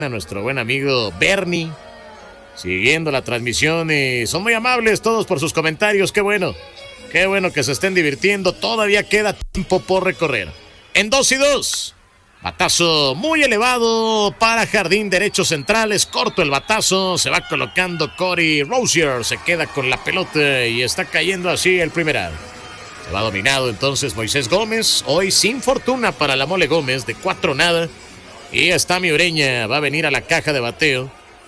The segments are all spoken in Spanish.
a nuestro buen amigo Bernie, siguiendo la transmisión, y son muy amables todos por sus comentarios. Qué bueno que se estén divirtiendo. Todavía queda tiempo por recorrer. En 2-2, batazo muy elevado para jardín derecho central, es corto el batazo, se va colocando Corey Rosier, se queda con la pelota y está cayendo así el primer out. Se va dominado entonces Moisés Gómez, hoy sin fortuna para la Mole Gómez, de 4-0. Y está mi Ureña, va a venir a la caja de bateo.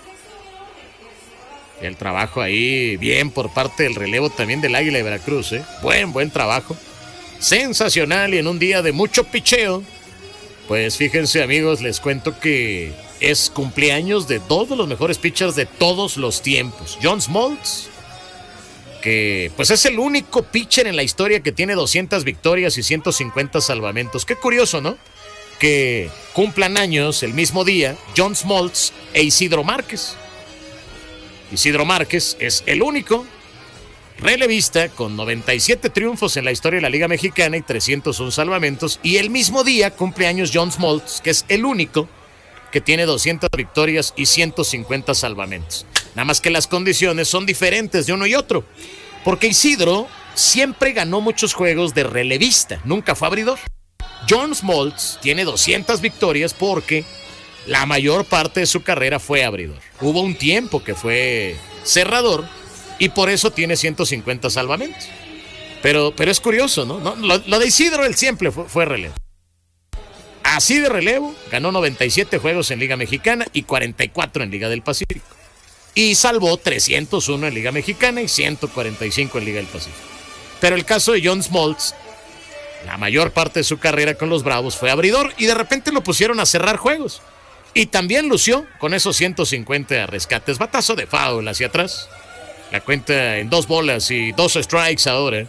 El trabajo ahí bien por parte del relevo también del Águila de Veracruz, ¿eh? Buen trabajo. Sensacional, y en un día de mucho picheo. Pues fíjense, amigos, les cuento que es cumpleaños de dos de los mejores pitchers de todos los tiempos. John Smoltz, que pues es el único pitcher en la historia que tiene 200 victorias y 150 salvamentos. Qué curioso, ¿no? Que cumplan años el mismo día John Smoltz e Isidro Márquez. Isidro Márquez es el único relevista con 97 triunfos en la historia de la Liga Mexicana y 301 salvamentos, y el mismo día cumple años John Smoltz, que es el único que tiene 200 victorias y 150 salvamentos. Nada más que las condiciones son diferentes de uno y otro, porque Isidro siempre ganó muchos juegos de relevista, nunca fue abridor. John Smoltz tiene 200 victorias porque la mayor parte de su carrera fue abridor. Hubo un tiempo que fue cerrador y por eso tiene 150 salvamentos. Pero es curioso, ¿no? Lo de Isidro, él siempre fue relevo. Así de relevo, ganó 97 juegos en Liga Mexicana y 44 en Liga del Pacífico. Y salvó 301 en Liga Mexicana y 145 en Liga del Pacífico. Pero el caso de John Smoltz, la mayor parte de su carrera con los Bravos fue abridor y de repente lo pusieron a cerrar juegos. Y también lució con esos 150 rescates. Batazo de foul hacia atrás. La cuenta en 2 bolas y 2 strikes ahora.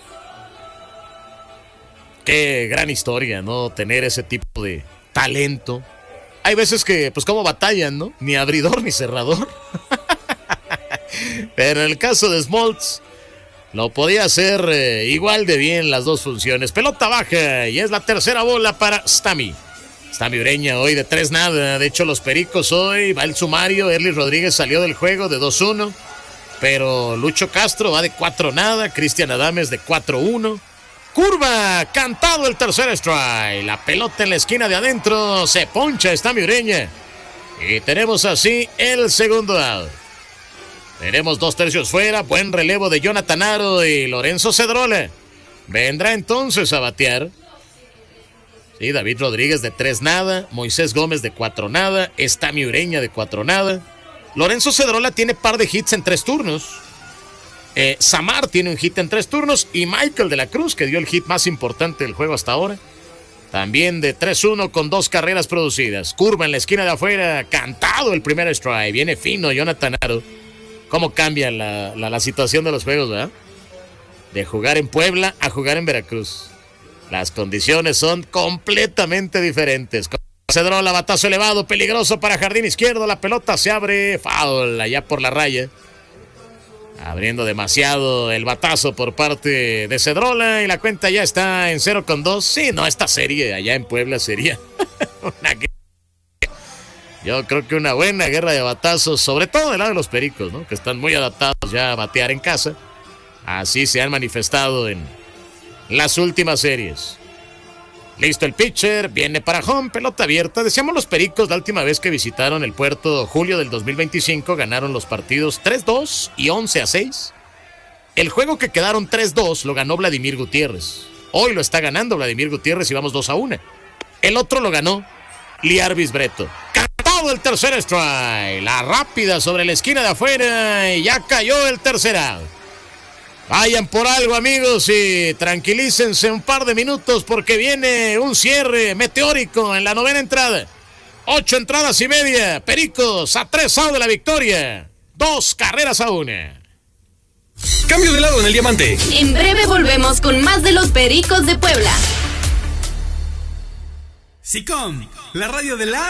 Qué gran historia, ¿no? Tener ese tipo de talento. Hay veces que, pues, como batallan, ¿no? Ni abridor ni cerrador. Pero en el caso de Smoltz, lo podía hacer igual de bien las dos funciones. Pelota baja y es la tercera bola para Stami. Stami Ureña hoy de 3-0. De hecho, los Pericos hoy va el sumario. Erly Rodríguez salió del juego de 2-1. Pero Lucho Castro va de 4-0. Cristian Adames de 4-1. Curva, cantado el tercer strike. La pelota en la esquina de adentro. Se poncha Stami Ureña. Y tenemos así el segundo out. Tenemos 2/3 fuera. Buen relevo de Jonathan Aro y Lorenzo Cedrola. Vendrá entonces a batear. Sí, David Rodríguez de 3-0. Moisés Gómez de 4-0. Stami Ureña de 4-0. Lorenzo Cedrola tiene par de hits en 3 turnos. Samar tiene un hit en 3 turnos. Y Michael de la Cruz, que dio el hit más importante del juego hasta ahora, también de 3-1 con 2 carreras producidas. Curva en la esquina de afuera. Cantado el primer strike. Viene fino Jonathan Aro. ¿Cómo cambia la situación de los juegos, verdad? De jugar en Puebla a jugar en Veracruz. Las condiciones son completamente diferentes. Cedrola, batazo elevado, peligroso para jardín izquierdo. La pelota se abre, foul allá por la raya. Abriendo demasiado el batazo por parte de Cedrola y la cuenta ya está en 0-2. Sí, no, esta serie allá en Puebla sería una guerra. Yo creo que una buena guerra de batazos, sobre todo del lado de los Pericos, ¿no? Que están muy adaptados ya a batear en casa. Así se han manifestado en las últimas series. Listo el pitcher, viene para home, pelota abierta. Decíamos los Pericos la última vez que visitaron el puerto, julio del 2025, ganaron los partidos 3-2 y 11-6. El juego que quedaron 3-2 lo ganó Vladimir Gutiérrez. Hoy lo está ganando Vladimir Gutiérrez y vamos 2-1. El otro lo ganó Liarvis Breto. Cantado el tercer strike. La rápida sobre la esquina de afuera y ya cayó el tercer out. Vayan por algo, amigos, y tranquilícense un par de minutos porque viene un cierre meteórico en la 9ª entrada. 8 entradas y media. Pericos a 3 out de la victoria. 2 carreras a 1. Cambio de lado en el diamante. En breve volvemos con más de los Pericos de Puebla. SICOM, la radio de la